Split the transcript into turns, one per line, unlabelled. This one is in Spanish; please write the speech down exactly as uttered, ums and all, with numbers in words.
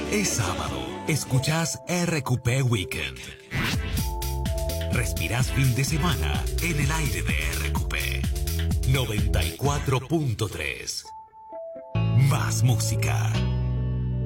Es sábado. Escuchás R Q P Weekend. Respirás fin de semana en el aire de R Q P. noventa y cuatro punto tres. Más música.